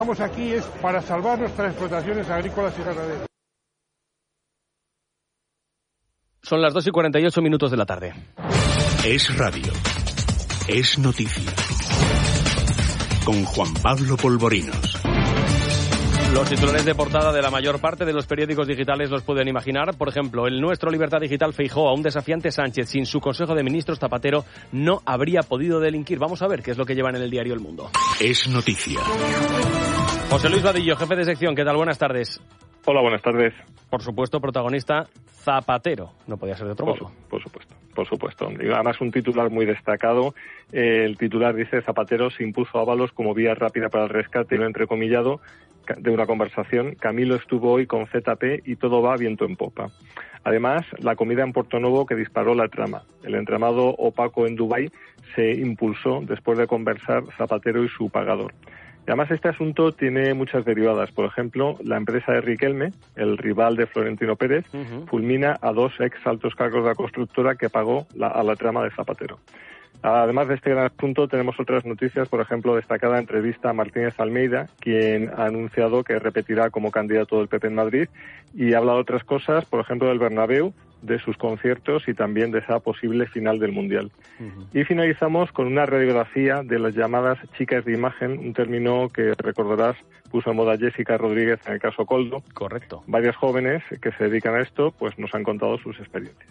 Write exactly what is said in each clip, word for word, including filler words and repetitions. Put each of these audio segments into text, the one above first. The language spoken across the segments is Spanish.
Estamos aquí es para salvar nuestras explotaciones agrícolas y ganaderas. Son las dos y cuarenta y ocho minutos de la tarde. Es radio. Es noticia. Con Juan Pablo Polvorinos. Los titulares de portada de la mayor parte de los periódicos digitales los pueden imaginar. Por ejemplo, el Nuestro Libertad Digital: Feijóo a un desafiante Sánchez. Sin su Consejo de Ministros, Zapatero no habría podido delinquir. Vamos a ver qué es lo que llevan en el diario El Mundo. Es noticia. José Luis Vadillo, jefe de sección. ¿Qué tal? Buenas tardes. Hola, buenas tardes. Por supuesto, protagonista Zapatero. No podía ser de otro por, modo. Por supuesto, por supuesto. Además, un titular muy destacado. Eh, el titular dice: Zapatero se impuso a Ábalos como vía rápida para el rescate. Lo entrecomillado de una conversación. Camilo estuvo hoy con Z P y todo va viento en popa. Además, la comida en Portonovo que disparó la trama. El entramado opaco en Dubái se impulsó después de conversar Zapatero y su pagador. Y además, este asunto tiene muchas derivadas. Por ejemplo, la empresa de Riquelme, el rival de Florentino Pérez, uh-huh. fulmina a dos ex altos cargos de la constructora que pagó la, a la trama de Zapatero. Además de este gran asunto, tenemos otras noticias. Por ejemplo, destacada entrevista a Martínez Almeida, quien ha anunciado que repetirá como candidato del P P en Madrid, y ha hablado de otras cosas, por ejemplo, del Bernabéu, de sus conciertos y también de esa posible final del Mundial. Uh-huh. Y finalizamos con una radiografía de las llamadas chicas de imagen, un término que recordarás puso en moda Jessica Rodríguez en el caso Coldo. Correcto. Varias jóvenes que se dedican a esto pues nos han contado sus experiencias.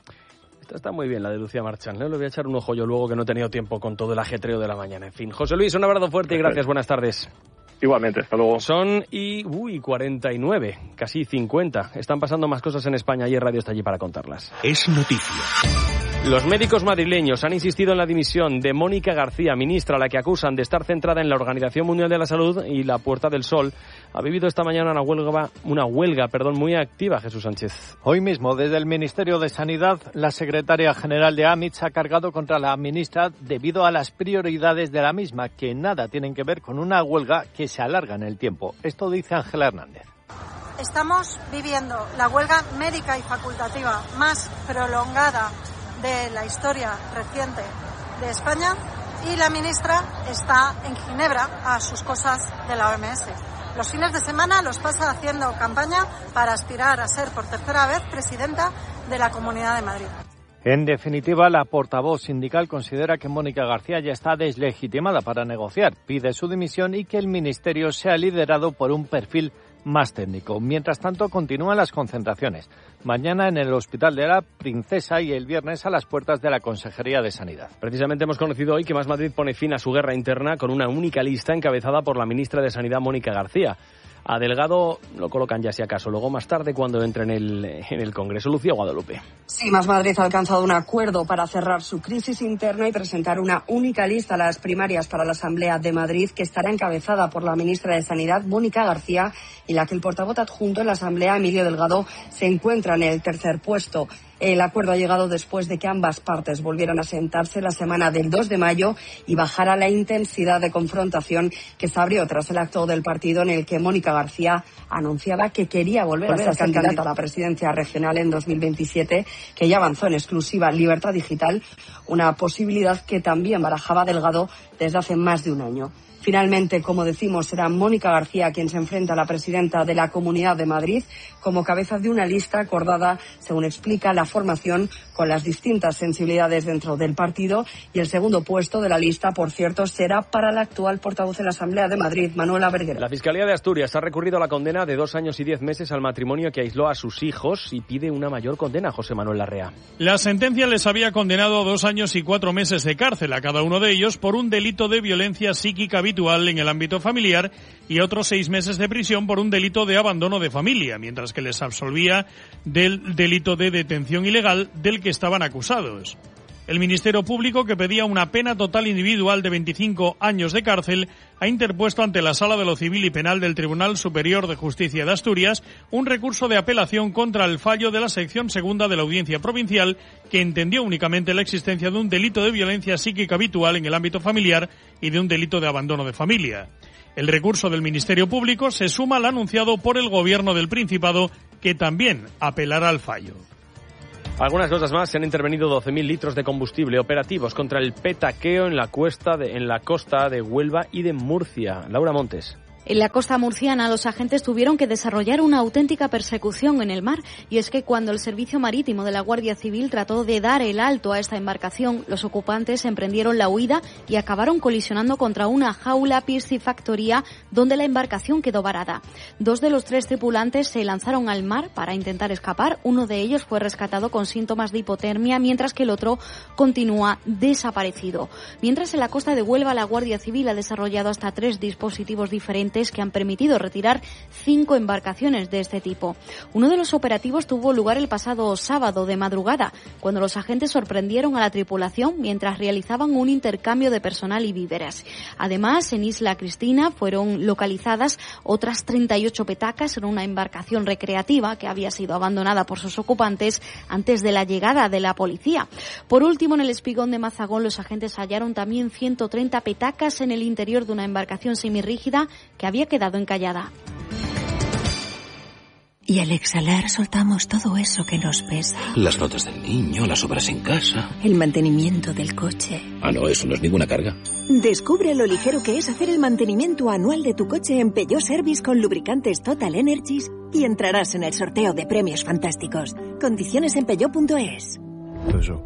Esta está muy bien, la de Lucía Marchán. Le voy a echar un ojo yo luego, que no he tenido tiempo con todo el ajetreo de la mañana. En fin, José Luis, un abrazo fuerte y gracias. Buenas tardes. Igualmente, hasta luego. Son y uy, cuarenta y nueve, casi cincuenta. Están pasando más cosas en España y el radio está allí para contarlas. Es noticia. Los médicos madrileños han insistido en la dimisión de Mónica García, ministra a la que acusan de estar centrada en la Organización Mundial de la Salud, y la Puerta del Sol ha vivido esta mañana una huelga, una huelga, perdón, muy activa. Jesús Sánchez. Hoy mismo, desde el Ministerio de Sanidad, la secretaria general de A M I T ha cargado contra la ministra debido a las prioridades de la misma, que nada tienen que ver con una huelga que se alarga en el tiempo. Esto dice Ángela Hernández. Estamos viviendo la huelga médica y facultativa más prolongada de la historia reciente de España, y la ministra está en Ginebra a sus cosas de la O M S. Los fines de semana los pasa haciendo campaña para aspirar a ser por tercera vez presidenta de la Comunidad de Madrid. En definitiva, la portavoz sindical considera que Mónica García ya está deslegitimada para negociar. Pide su dimisión y que el ministerio sea liderado por un perfil más técnico. Mientras tanto, continúan las concentraciones. Mañana en el Hospital de la Princesa y el viernes a las puertas de la Consejería de Sanidad. Precisamente hemos conocido hoy que Más Madrid pone fin a su guerra interna con una única lista encabezada por la ministra de Sanidad, Mónica García. A Delgado lo colocan ya si acaso, luego más tarde cuando entre en el, en el Congreso. Lucía Guadalupe. Sí, Más Madrid ha alcanzado un acuerdo para cerrar su crisis interna y presentar una única lista a las primarias para la Asamblea de Madrid, que estará encabezada por la ministra de Sanidad, Mónica García, y la que el portavoz adjunto en la Asamblea, Emilio Delgado, se encuentra en el tercer puesto. El acuerdo ha llegado después de que ambas partes volvieran a sentarse la semana del dos de mayo y bajara la intensidad de confrontación que se abrió tras el acto del partido en el que Mónica García anunciaba que quería volver a ser candidata a la presidencia regional en dos mil veintisiete, que ya avanzó en exclusiva Libertad Digital, una posibilidad que también barajaba Delgado desde hace más de un año. Finalmente, como decimos, será Mónica García quien se enfrenta a la presidenta de la Comunidad de Madrid como cabeza de una lista acordada, según explica la formación, con las distintas sensibilidades dentro del partido. Y el segundo puesto de la lista, por cierto, será para la actual portavoz en la Asamblea de Madrid, Manuela Berguera. La Fiscalía de Asturias ha recurrido a la condena de dos años y diez meses al matrimonio que aisló a sus hijos y pide una mayor condena. José Manuel Larrea. La sentencia les había condenado a dos años y cuatro meses de cárcel a cada uno de ellos por un delito de violencia psíquica habitual en el ámbito familiar y otros seis meses de prisión por un delito de abandono de familia, mientras que les absolvía del delito de detención ilegal del que estaban acusados. El Ministerio Público, que pedía una pena total individual de veinticinco años de cárcel, ha interpuesto ante la Sala de lo Civil y Penal del Tribunal Superior de Justicia de Asturias un recurso de apelación contra el fallo de la sección segunda de la Audiencia Provincial, que entendió únicamente la existencia de un delito de violencia psíquica habitual en el ámbito familiar y de un delito de abandono de familia. El recurso del Ministerio Público se suma al anunciado por el Gobierno del Principado, que también apelará al fallo. Algunas cosas más. Se han intervenido doce mil litros de combustible operativos contra el petaqueo en la, cuesta de, en la costa de Huelva y de Murcia. Laura Montes. En la costa murciana, los agentes tuvieron que desarrollar una auténtica persecución en el mar, y es que cuando el servicio marítimo de la Guardia Civil trató de dar el alto a esta embarcación, los ocupantes emprendieron la huida y acabaron colisionando contra una jaula piscifactoría donde la embarcación quedó varada. Dos de los tres tripulantes se lanzaron al mar para intentar escapar. Uno de ellos fue rescatado con síntomas de hipotermia, mientras que el otro continúa desaparecido. Mientras, en la costa de Huelva, la Guardia Civil ha desarrollado hasta tres dispositivos diferentes que han permitido retirar cinco embarcaciones de este tipo. Uno de los operativos tuvo lugar el pasado sábado de madrugada, cuando los agentes sorprendieron a la tripulación mientras realizaban un intercambio de personal y víveres. Además, en Isla Cristina fueron localizadas otras treinta y ocho petacas en una embarcación recreativa que había sido abandonada por sus ocupantes antes de la llegada de la policía. Por último, en el espigón de Mazagón, los agentes hallaron también ciento treinta petacas en el interior de una embarcación semirrígida que había quedado encallada. Y al exhalar soltamos todo eso que nos pesa. Las notas del niño, las obras en casa. El mantenimiento del coche. Ah, no, eso no es ninguna carga. Descubre lo ligero que es hacer el mantenimiento anual de tu coche en Peugeot Service con lubricantes Total Energies y entrarás en el sorteo de premios fantásticos. Condiciones en peugeot punto es. Eso.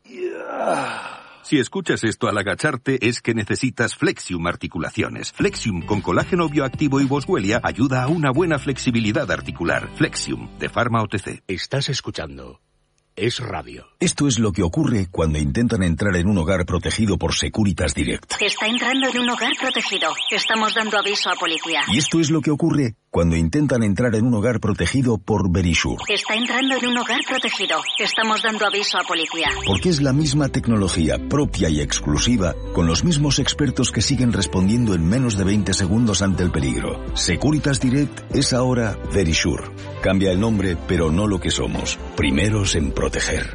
Si escuchas esto al agacharte, es que necesitas Flexium Articulaciones. Flexium con colágeno bioactivo y boswellia ayuda a una buena flexibilidad articular. Flexium, de Pharma O T C. Estás escuchando Es Radio. Esto es lo que ocurre cuando intentan entrar en un hogar protegido por Securitas Direct. Está entrando en un hogar protegido. Estamos dando aviso a policía. Y esto es lo que ocurre cuando intentan entrar en un hogar protegido por Verisure. Está entrando en un hogar protegido. Estamos dando aviso a policía. Porque es la misma tecnología propia y exclusiva, con los mismos expertos que siguen respondiendo en menos de veinte segundos ante el peligro. Securitas Direct es ahora Verisure. Cambia el nombre, pero no lo que somos. Primeros en proteger.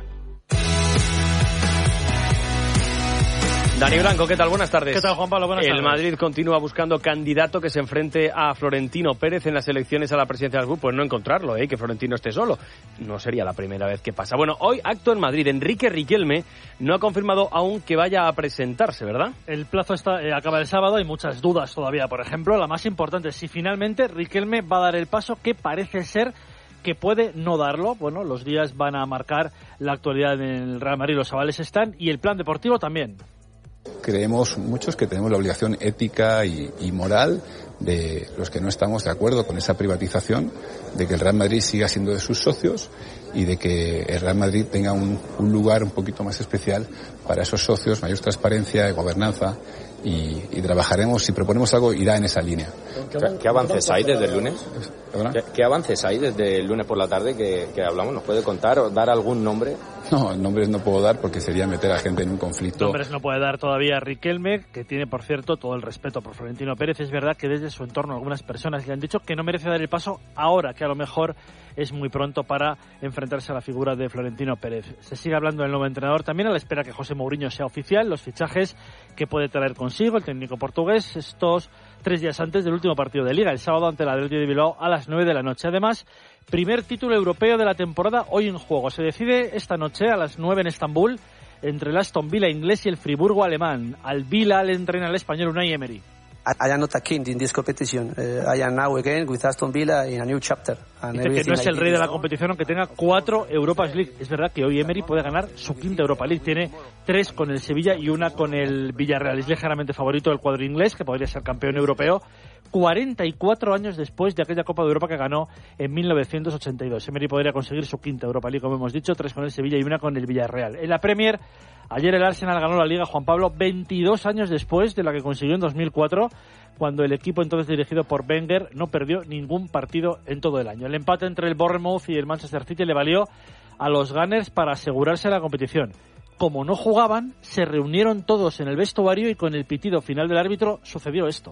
Dani Blanco, ¿qué tal? Buenas tardes. ¿Qué tal, Juan Pablo? Buenas El tardes. Madrid continúa buscando candidato que se enfrente a Florentino Pérez en las elecciones a la presidencia del club. Pues no encontrarlo, ¿eh? Que Florentino esté solo. No sería la primera vez que pasa. Bueno, hoy acto en Madrid. Enrique Riquelme no ha confirmado aún que vaya a presentarse, ¿verdad? El plazo está, eh, acaba el sábado. Hay muchas dudas todavía. Por ejemplo, la más importante, si finalmente Riquelme va a dar el paso que parece ser que puede no darlo. Bueno, los días van a marcar la actualidad en el Real Madrid. Los avales están y el plan deportivo también. Creemos muchos que tenemos la obligación ética y, y moral de los que no estamos de acuerdo con esa privatización, de que el Real Madrid siga siendo de sus socios y de que el Real Madrid tenga un, un lugar un poquito más especial para esos socios, mayor transparencia y gobernanza, y, y trabajaremos, si proponemos algo, irá en esa línea. ¿Qué, qué avances hay desde el lunes? ¿Qué, ¿Qué avances hay desde el lunes por la tarde que, que hablamos? ¿Nos puede contar o dar algún nombre? No, nombres no puedo dar porque sería meter a gente en un conflicto. Nombres no puede dar todavía Riquelme, que tiene, por cierto, todo el respeto por Florentino Pérez. Es verdad que desde su entorno algunas personas le han dicho que no merece dar el paso ahora, que a lo mejor es muy pronto para enfrentarse a la figura de Florentino Pérez. Se sigue hablando del nuevo entrenador también a la espera que José Mourinho sea oficial, los fichajes que puede traer consigo el técnico portugués estos tres días antes del último partido de Liga, el sábado ante el Athletic de Bilbao a las nueve de la noche. Además, primer título europeo de la temporada hoy en juego. Se decide esta noche a las nueve en Estambul entre el Aston Villa inglés y el Friburgo alemán. Al Villa le entrena el español Unai Emery. I am not a king in this competition. Uh, I am now again with Aston Villa in a new chapter. And Dice que no es el rey de la competición aunque tenga cuatro Europas League. Es verdad que hoy Emery puede ganar su quinta Europa League. Tiene tres con el Sevilla y una con el Villarreal. Es ligeramente favorito del cuadro inglés, que podría ser campeón europeo cuarenta y cuatro años después de aquella Copa de Europa que ganó en mil novecientos ochenta y dos. Emery podría conseguir su quinta Europa League, como hemos dicho, tres con el Sevilla y una con el Villarreal. En la Premier, ayer el Arsenal ganó la Liga, Juan Pablo, veintidós años después de la que consiguió en dos mil cuatro, cuando el equipo entonces dirigido por Wenger no perdió ningún partido en todo el año. El empate entre el Bournemouth y el Manchester City le valió a los Gunners para asegurarse la competición. Como no jugaban, se reunieron todos en el vestuario y con el pitido final del árbitro sucedió esto.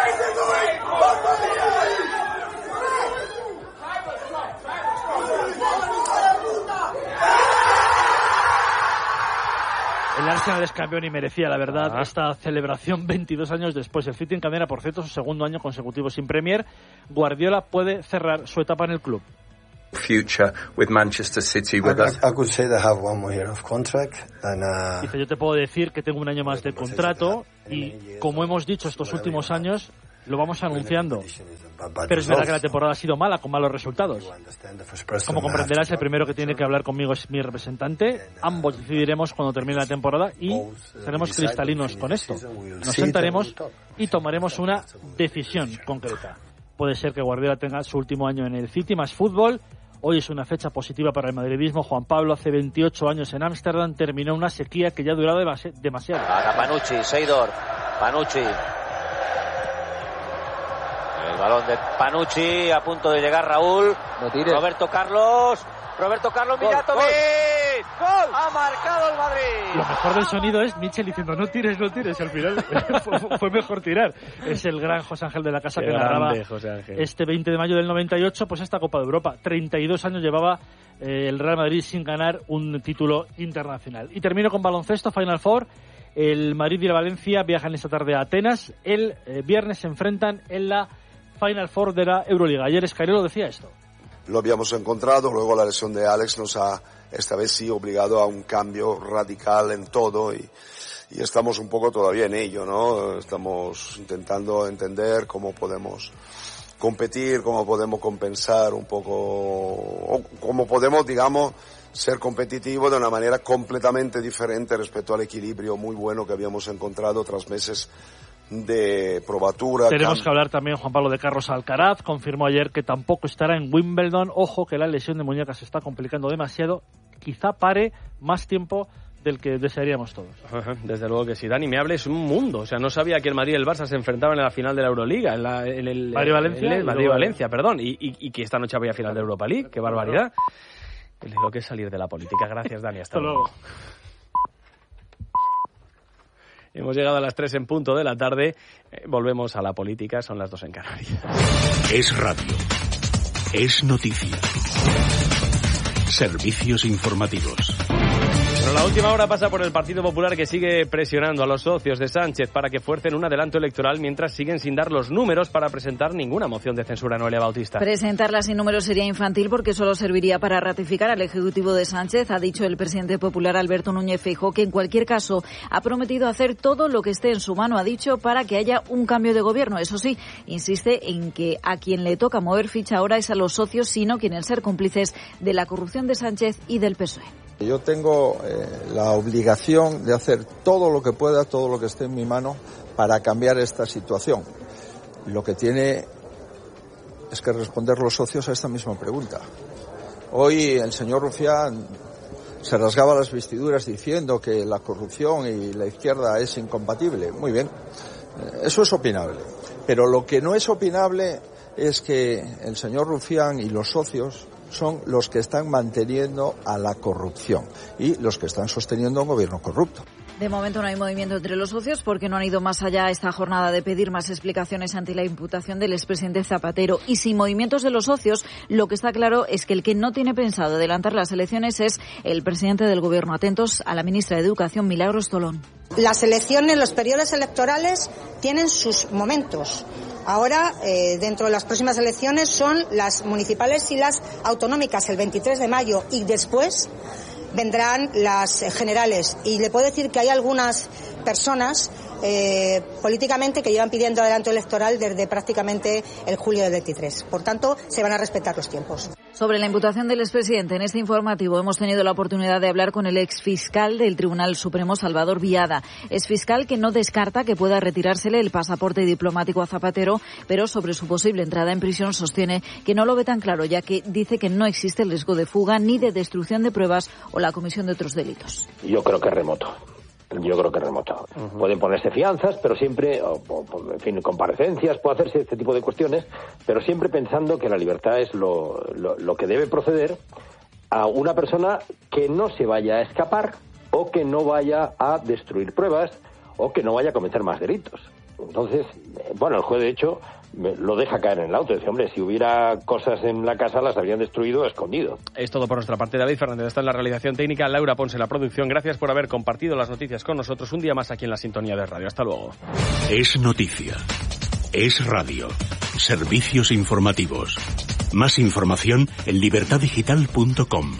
El Arsenal es campeón y merecía, la verdad, ah. esta celebración veintidós años después. El City encadena, por cierto, su segundo año consecutivo sin Premier. Guardiola puede cerrar su etapa en el club. Future with Manchester City with us. I could say they have one more year of contract and, uh, Dice, yo te puedo decir que tengo un año más de contrato y, como hemos dicho estos últimos años, lo vamos anunciando. Pero es verdad que la temporada ha sido mala, con malos resultados. Como comprenderás, el primero que tiene que hablar conmigo es mi representante. Ambos decidiremos cuando termine la temporada y seremos cristalinos con esto. Nos sentaremos y tomaremos una decisión concreta. Puede ser que Guardiola tenga su último año en el City más fútbol. Hoy es una fecha positiva para el madridismo. Juan Pablo, hace veintiocho años en Ámsterdam, terminó una sequía que ya ha durado demasiado. Para Panucci, Seidor, Panucci. El balón de Panucci, a punto de llegar Raúl. No tires. Roberto Carlos, Roberto Carlos, Mijatovic. ¡Gol! ¡Ha marcado el Madrid! Lo mejor del sonido es Michel diciendo no tires, no tires, y al final fue, fue mejor tirar. Es el gran José Ángel de la Casa. Qué que narraba este veinte de mayo del noventa y ocho, pues esta Copa de Europa. treinta y dos años llevaba eh, el Real Madrid sin ganar un título internacional. Y termino con baloncesto, Final Four. El Madrid y el Valencia viajan esta tarde a Atenas. El eh, viernes se enfrentan en la Final Four de la Euroliga. Ayer Escarelo decía esto. Lo habíamos encontrado, luego la lesión de Alex nos ha, esta vez sí, obligado a un cambio radical en todo y, y estamos un poco todavía en ello, ¿no? Estamos intentando entender cómo podemos competir, cómo podemos compensar un poco, o cómo podemos, digamos, ser competitivos de una manera completamente diferente respecto al equilibrio muy bueno que habíamos encontrado tras meses de probatura. Tenemos que hablar también, Juan Pablo, de Carlos Alcaraz. Confirmó ayer que tampoco estará en Wimbledon. Ojo que la lesión de muñeca se está complicando demasiado. Quizá pare más tiempo del que desearíamos todos. Desde luego que sí. Dani, me hables un mundo. O sea, no sabía que el Madrid y el Barça se enfrentaban en la final de la Euroliga. En la, en el, Madrid-Valencia. El, Madrid-Valencia, perdón. Y, y, y que esta noche había final de Europa League. ¡Qué barbaridad! Lo que es salir de la política. Gracias, Dani. Hasta, Hasta luego. luego. Hemos llegado a las tres en punto de la tarde. Eh, volvemos a la política. Son las dos en Canarias. Es radio. Es noticia. Servicios informativos. Pero la última hora pasa por el Partido Popular, que sigue presionando a los socios de Sánchez para que fuercen un adelanto electoral mientras siguen sin dar los números para presentar ninguna moción de censura. Noelia Bautista. Presentarla sin números sería infantil porque solo serviría para ratificar al Ejecutivo de Sánchez. Ha dicho el presidente popular Alberto Núñez Feijóo que en cualquier caso ha prometido hacer todo lo que esté en su mano, ha dicho, para que haya un cambio de gobierno. Eso sí, insiste en que a quien le toca mover ficha ahora es a los socios, sino quieren ser cómplices de la corrupción de Sánchez y del P S O E. Yo tengo eh, la obligación de hacer todo lo que pueda, todo lo que esté en mi mano para cambiar esta situación. Lo que tiene es que responder los socios a esta misma pregunta. Hoy el señor Rufián se rasgaba las vestiduras diciendo que la corrupción y la izquierda es incompatible. Muy bien, eso es opinable. Pero lo que no es opinable es que el señor Rufián y los socios son los que están manteniendo a la corrupción y los que están sosteniendo un gobierno corrupto. De momento no hay movimiento entre los socios porque no han ido más allá esta jornada de pedir más explicaciones ante la imputación del expresidente Zapatero. Y sin movimientos de los socios, lo que está claro es que el que no tiene pensado adelantar las elecciones es el presidente del Gobierno. Atentos a la ministra de Educación, Milagros Tolón. Las elecciones, los periodos electorales tienen sus momentos. Ahora, eh, dentro de las próximas elecciones, son las municipales y las autonómicas el veintitrés de mayo y después vendrán las generales. Y le puedo decir que hay algunas personas eh, políticamente que llevan pidiendo adelanto electoral desde prácticamente el julio del veintitrés. Por tanto, se van a respetar los tiempos. Sobre la imputación del expresidente, en este informativo hemos tenido la oportunidad de hablar con el exfiscal del Tribunal Supremo, Salvador Viada. Exfiscal que no descarta que pueda retirársele el pasaporte diplomático a Zapatero, pero sobre su posible entrada en prisión sostiene que no lo ve tan claro, ya que dice que no existe el riesgo de fuga ni de destrucción de pruebas o la comisión de otros delitos. Yo creo que es remoto. Yo creo que es remoto. Uh-huh. Pueden ponerse fianzas, pero siempre, o, o, en fin, comparecencias, puede hacerse este tipo de cuestiones, pero siempre pensando que la libertad es lo, lo, lo que debe proceder a una persona que no se vaya a escapar o que no vaya a destruir pruebas o que no vaya a cometer más delitos. Entonces, bueno, el juez de hecho lo deja caer en el auto. Dice, hombre, si hubiera cosas en la casa las habrían destruido o escondido. Es todo por nuestra parte. David Fernández está en la realización técnica, Laura Ponce en la producción. Gracias por haber compartido las noticias con nosotros un día más aquí en la sintonía de radio. Hasta luego. Es noticia. Es radio. Servicios informativos. Más información en libertad digital punto com.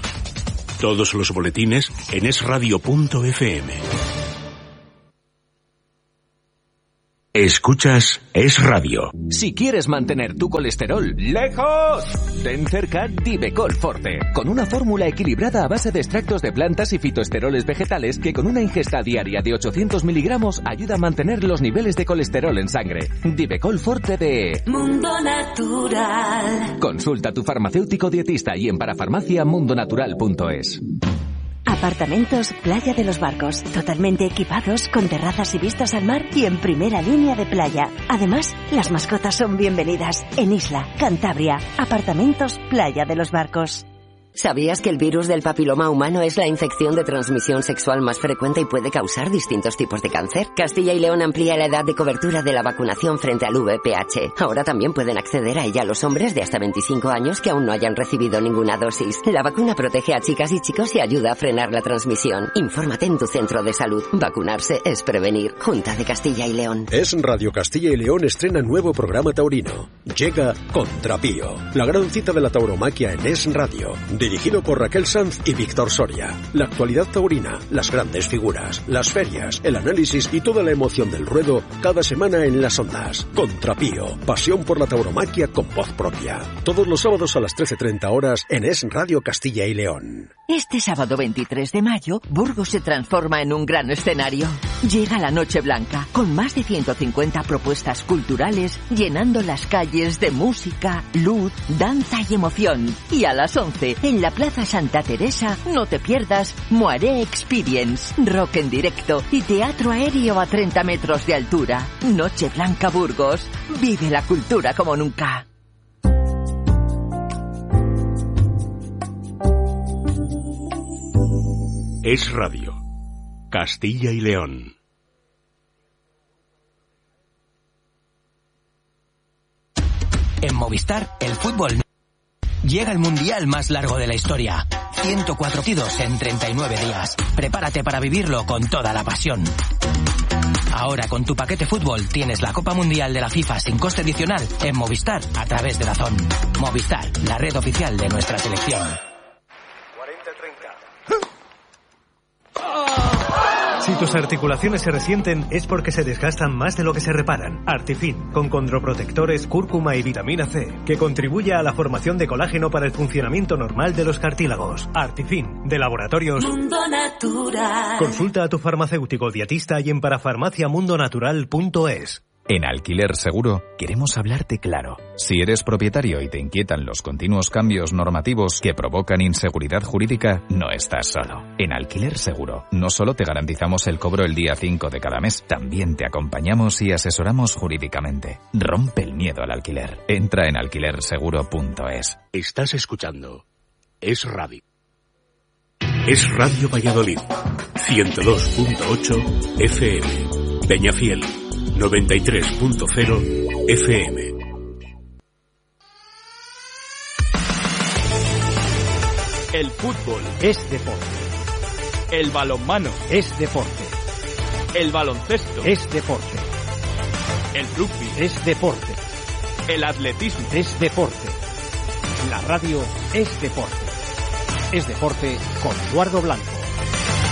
Todos los boletines en es radio punto efe eme. Escuchas Es Radio. Si quieres mantener tu colesterol lejos, ten cerca Divecol Forte, con una fórmula equilibrada a base de extractos de plantas y fitoesteroles vegetales que con una ingesta diaria de ochocientos miligramos ayuda a mantener los niveles de colesterol en sangre. Divecol Forte de Mundo Natural. Consulta a tu farmacéutico dietista y en parafarmacia mundonatural punto es. Apartamentos Playa de los Barcos, totalmente equipados, con terrazas y vistas al mar y en primera línea de playa. Además, las mascotas son bienvenidas. En Isla, Cantabria, Apartamentos Playa de los Barcos. ¿Sabías que el virus del papiloma humano es la infección de transmisión sexual más frecuente y puede causar distintos tipos de cáncer? Castilla y León amplía la edad de cobertura de la vacunación frente al V P H. Ahora también pueden acceder a ella los hombres de hasta veinticinco años que aún no hayan recibido ninguna dosis. La vacuna protege a chicas y chicos y ayuda a frenar la transmisión. Infórmate en tu centro de salud. Vacunarse es prevenir. Junta de Castilla y León. Es Radio Castilla y León estrena nuevo programa taurino. Llega Contrapío, la gran cita de la tauromaquia en Es Radio. Dirigido por Raquel Sanz y Víctor Soria. La actualidad taurina, las grandes figuras, las ferias, el análisis y toda la emoción del ruedo cada semana en las ondas. Contrapío, pasión por la tauromaquia con voz propia. Todos los sábados a las trece treinta horas en Es Radio Castilla y León. Este sábado veintitrés de mayo, Burgos se transforma en un gran escenario. Llega la Noche Blanca, con más de ciento cincuenta propuestas culturales, llenando las calles de música, luz, danza y emoción. Y a las once, en la Plaza Santa Teresa, no te pierdas Moaré Experience, rock en directo y teatro aéreo a treinta metros de altura. Noche Blanca Burgos, vive la cultura como nunca. Es Radio. Castilla y León. En Movistar, el fútbol... Llega el mundial más largo de la historia. ciento cuatro partidos en treinta y nueve días. Prepárate para vivirlo con toda la pasión. Ahora con tu paquete fútbol tienes la Copa Mundial de la FIFA sin coste adicional en Movistar a través de DAZN. Movistar, la red oficial de nuestra selección. cuarenta treinta. Si tus articulaciones se resienten es porque se desgastan más de lo que se reparan. Artifin, con condroprotectores, cúrcuma y vitamina C, que contribuye a la formación de colágeno para el funcionamiento normal de los cartílagos. Artifin, de Laboratorios Mundo Natural. Consulta a tu farmacéutico dietista y en parafarmacia mundonatural punto es. En Alquiler Seguro queremos hablarte claro. Si eres propietario y te inquietan los continuos cambios normativos que provocan inseguridad jurídica, no estás solo. En Alquiler Seguro no solo te garantizamos el cobro el día cinco de cada mes, también te acompañamos y asesoramos jurídicamente. Rompe el miedo al alquiler. Entra en alquiler seguro punto es. Estás escuchando Es Radio. Es Radio Valladolid. ciento dos punto ocho F M. Peñafiel. noventa y tres punto cero F M. El fútbol es deporte. El balonmano es deporte. El baloncesto es deporte. El rugby es deporte. El atletismo es deporte. La radio es deporte. Es deporte con Eduardo Blanco.